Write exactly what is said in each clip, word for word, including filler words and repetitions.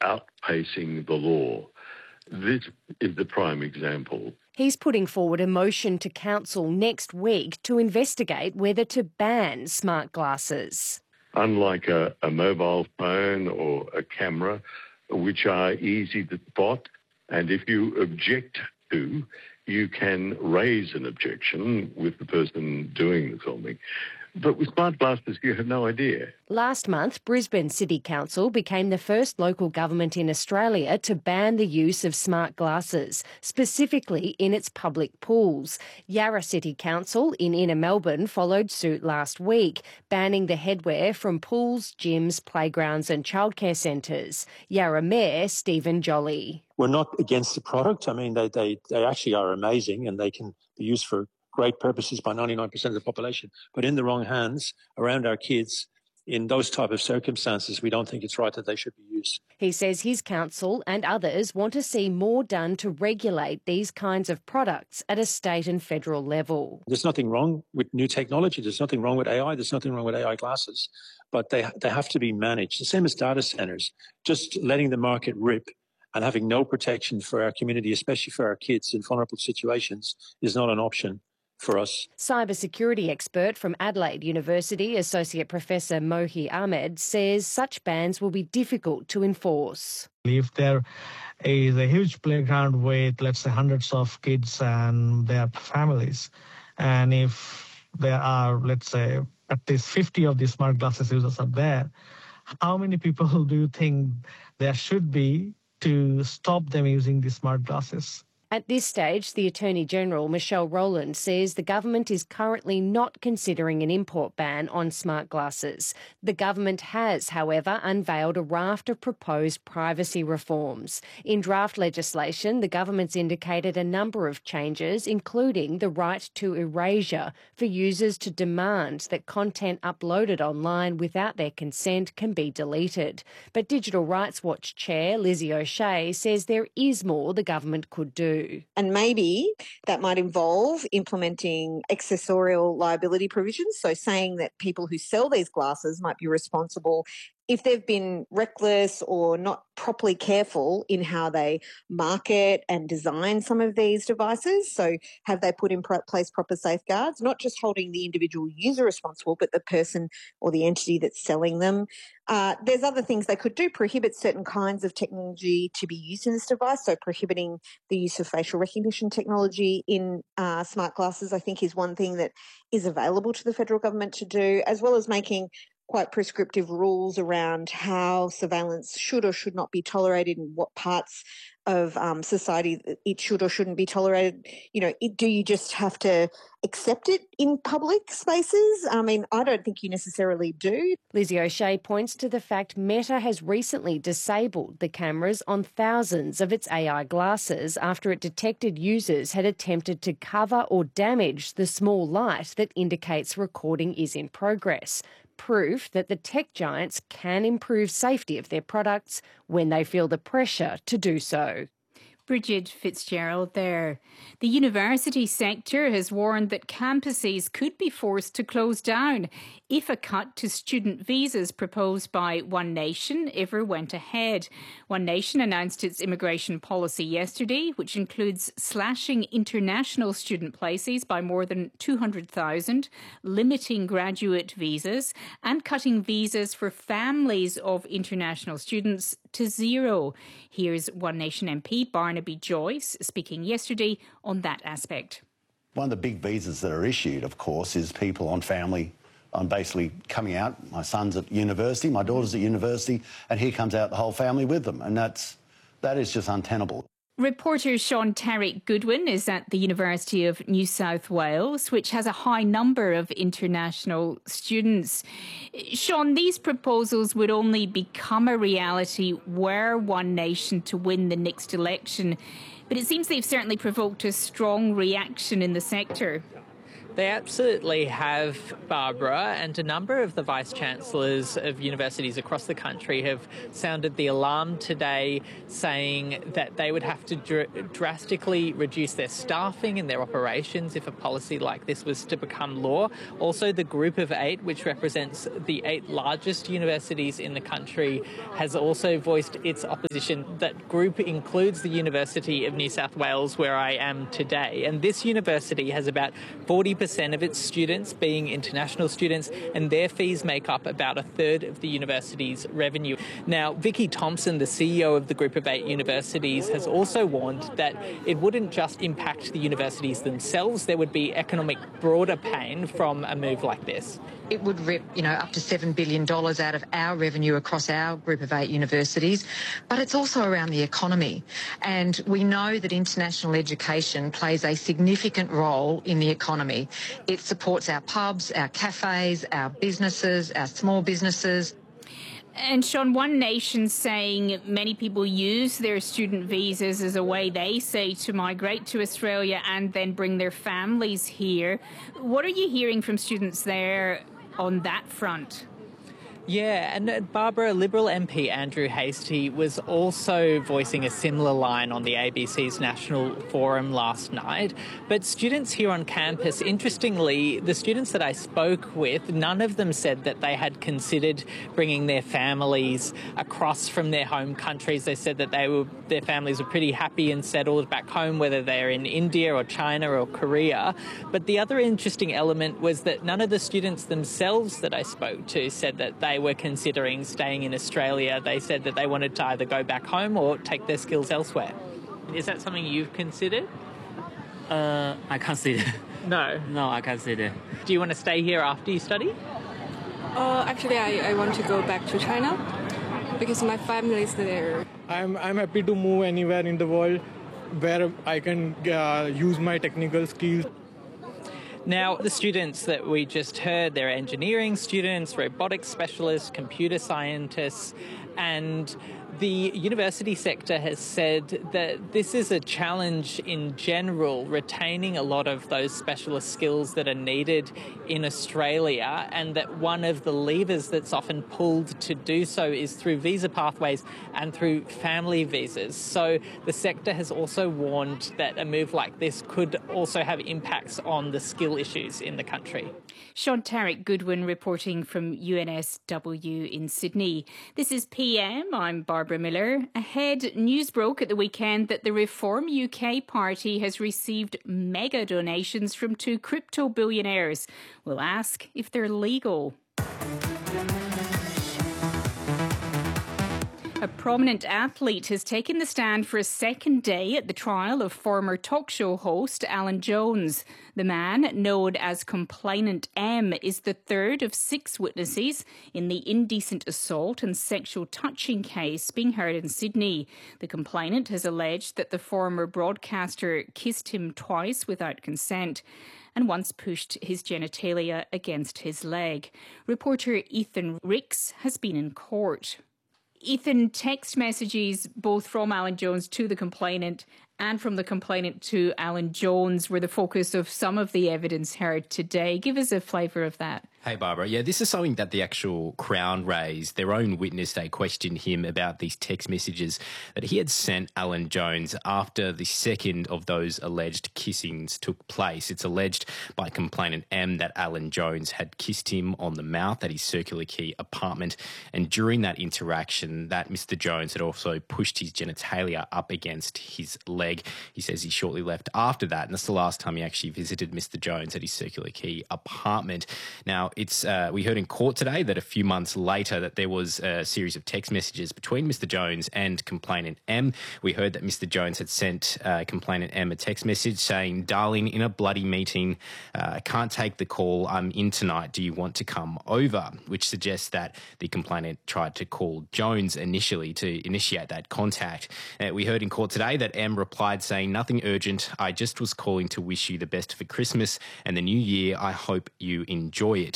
outpacing the law. This is the prime example. He's putting forward a motion to council next week to investigate whether to ban smart glasses. Unlike a, a mobile phone or a camera, which are easy to spot, and if you object to, you can raise an objection with the person doing the filming. But with smart glasses, you have no idea. Last month, Brisbane City Council became the first local government in Australia to ban the use of smart glasses, specifically in its public pools. Yarra City Council in inner Melbourne followed suit last week, banning the headwear from pools, gyms, playgrounds and childcare centres. Yarra Mayor Stephen Jolly. We're not against the product. I mean, they, they, they actually are amazing and they can be used for great purposes by ninety-nine percent of the population, but in the wrong hands around our kids in those type of circumstances, we don't think it's right that they should be used. He says his council and others want to see more done to regulate these kinds of products at a state and federal level. There's nothing wrong with new technology. There's nothing wrong with A I. There's nothing wrong with A I glasses, but they they have to be managed. The same as data centres. Just letting the market rip and having no protection for our community, especially for our kids in vulnerable situations, is not an option for us. Cybersecurity expert from Adelaide University, Associate Professor Mohi Ahmed, says such bans will be difficult to enforce. If there is a huge playground with, let's say, hundreds of kids and their families, and if there are, let's say, at least fifty of these smart glasses users are there, how many people do you think there should be to stop them using these smart glasses? At this stage, the Attorney-General, Michelle Rowland, says the government is currently not considering an import ban on smart glasses. The government has, however, unveiled a raft of proposed privacy reforms. In draft legislation, the government's indicated a number of changes, including the right to erasure for users to demand that content uploaded online without their consent can be deleted. But Digital Rights Watch Chair Lizzie O'Shea says there is more the government could do. And maybe that might involve implementing accessorial liability provisions, so saying that people who sell these glasses might be responsible if they've been reckless or not properly careful in how they market and design some of these devices. So have they put in place proper safeguards, not just holding the individual user responsible, but the person or the entity that's selling them. Uh, there's other things they could do, prohibit certain kinds of technology to be used in this device. So prohibiting the use of facial recognition technology in uh, smart glasses, I think, is one thing that is available to the federal government to do, as well as making quite prescriptive rules around how surveillance should or should not be tolerated and what parts of um, society it should or shouldn't be tolerated. You know, it, do you just have to accept it in public spaces? I mean, I don't think you necessarily do. Lizzie O'Shea points to the fact Meta has recently disabled the cameras on thousands of its A I glasses after it detected users had attempted to cover or damage the small light that indicates recording is in progress. Proof that the tech giants can improve safety of their products when they feel the pressure to do so. Bridget Fitzgerald there. The university sector has warned that campuses could be forced to close down if a cut to student visas proposed by One Nation ever went ahead. One Nation announced its immigration policy yesterday, which includes slashing international student places by more than two hundred thousand, limiting graduate visas, and cutting visas for families of international students to zero. Here's One Nation M P Barnaby Joyce speaking yesterday on that aspect. One of the big visas that are issued, of course, is people on family. I'm basically coming out, my son's at university, my daughter's at university, and here comes out the whole family with them. And that's, that is just untenable. Reporter Sean Tarek Goodwin is at the University of New South Wales, which has a high number of international students. Sean, these proposals would only become a reality were One Nation to win the next election. But it seems they've certainly provoked a strong reaction in the sector. They absolutely have, Barbara, and a number of the Vice-Chancellors of universities across the country have sounded the alarm today, saying that they would have to dr- drastically reduce their staffing and their operations if a policy like this was to become law. Also, the Group of Eight, which represents the eight largest universities in the country, has also voiced its opposition. That group includes the University of New South Wales, where I am today, and this university has about forty percent of its students being international students, and their fees make up about a third of the university's revenue. Now, Vicky Thompson, the C E O of the Group of Eight Universities, has also warned that it wouldn't just impact the universities themselves, there would be economic broader pain from a move like this. It would rip, you know, up to seven billion dollars out of our revenue across our Group of Eight universities, but it's also around the economy. And we know that international education plays a significant role in the economy. It supports our pubs, our cafes, our businesses, our small businesses. And Sean, One Nation saying many people use their student visas as a way, they say, to migrate to Australia and then bring their families here. What are you hearing from students there on that front? Yeah, and uh, Barbara, Liberal M P Andrew Hastie was also voicing a similar line on the A B C's National Forum last night. But students here on campus, interestingly, the students that I spoke with, none of them said that they had considered bringing their families across from their home countries. They said that they were, their families were pretty happy and settled back home, whether they're in India or China or Korea. But the other interesting element was that none of the students themselves that I spoke to said that they were considering staying in Australia. They said that they wanted to either go back home or take their skills elsewhere. Is that something you've considered? Uh, I consider. No? No, I consider. Do you want to stay here after you study? Uh, actually, I, I want to go back to China because my family is there. I'm, I'm happy to move anywhere in the world where I can uh, use my technical skills. Now, the students that we just heard, they're engineering students, robotics specialists, computer scientists, and the university sector has said that this is a challenge in general, retaining a lot of those specialist skills that are needed in Australia, and that one of the levers that's often pulled to do so is through visa pathways and through family visas. So the sector has also warned that a move like this could also have impacts on the skill issues in the country. Sean Tarek Goodwin reporting from U N S W in Sydney. This is P M. I'm Barbara Miller. Ahead, news broke at the weekend that the Reform U K party has received mega donations from two crypto billionaires. We'll ask if they're legal. A prominent athlete has taken the stand for a second day at the trial of former talk show host Alan Jones. The man, known as Complainant M, is the third of six witnesses in the indecent assault and sexual touching case being heard in Sydney. The complainant has alleged that the former broadcaster kissed him twice without consent and once pushed his genitalia against his leg. Reporter Ethan Ricks has been in court. Ethan, text messages both from Alan Jones to the complainant and from the complainant to Alan Jones were the focus of some of the evidence heard today. Give us a flavour of that. Hey, Barbara. Yeah, this is something that the actual Crown raised. Their own witness, they questioned him about these text messages that he had sent Alan Jones after the second of those alleged kissings took place. It's alleged by complainant M that Alan Jones had kissed him on the mouth at his Circular Quay apartment, and during that interaction that Mister Jones had also pushed his genitalia up against his leg. He says he shortly left after that, and that's the last time he actually visited Mister Jones at his Circular Quay apartment. Now, It's uh, we heard in court today that a few months later that there was a series of text messages between Mister Jones and complainant M. We heard that Mister Jones had sent uh, complainant M a text message saying, "Darling, in a bloody meeting, uh, I can't take the call. I'm in tonight. Do you want to come over?" Which suggests that the complainant tried to call Jones initially to initiate that contact. Uh, we heard in court today that M replied saying, "Nothing urgent. I just was calling to wish you the best for Christmas and the new year. I hope you enjoy it."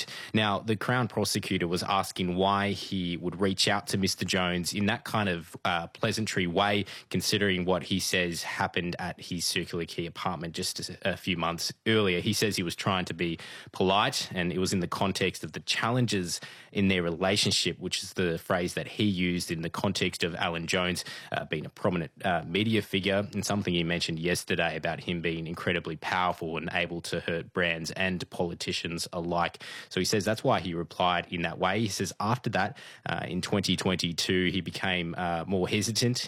Now, the Crown prosecutor was asking why he would reach out to Mister Jones in that kind of uh, pleasantry way, considering what he says happened at his Circular Quay apartment just a few months earlier. He says he was trying to be polite, and it was in the context of the challenges in their relationship, which is the phrase that he used in the context of Alan Jones uh, being a prominent uh, media figure, and something he mentioned yesterday about him being incredibly powerful and able to hurt brands and politicians alike. So he says that's why he replied in that way. He says after that, uh, in twenty twenty-two, he became uh, more hesitant